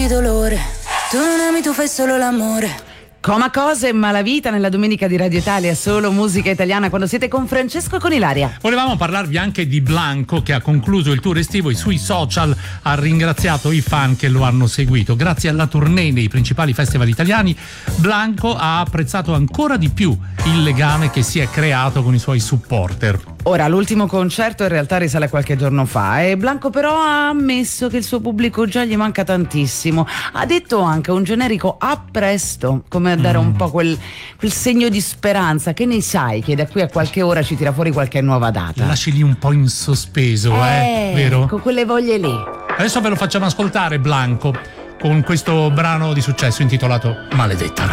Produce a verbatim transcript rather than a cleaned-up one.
ogni dolore. Tu non ami, tu fai solo l'amore. Coma Cose e Malavita nella domenica di Radio Italia, solo musica italiana, quando siete con Francesco e con Ilaria. Volevamo parlarvi anche di Blanco, che ha concluso il tour estivo e sui social ha ringraziato i fan che lo hanno seguito. Grazie alla tournée nei principali festival italiani, Blanco ha apprezzato ancora di più il legame che si è creato con i suoi supporter. Ora, l'ultimo concerto in realtà risale a qualche giorno fa e Blanco però ha ammesso che il suo pubblico già gli manca tantissimo. Ha detto anche un generico "a presto", come a dare mm. un po' quel, quel segno di speranza, che ne sai che da qui a qualche ora ci tira fuori qualche nuova data. Lasci lì un po' in sospeso, eh, eh vero? Con quelle voglie lì. Adesso ve lo facciamo ascoltare, Blanco, con questo brano di successo intitolato Maledetta.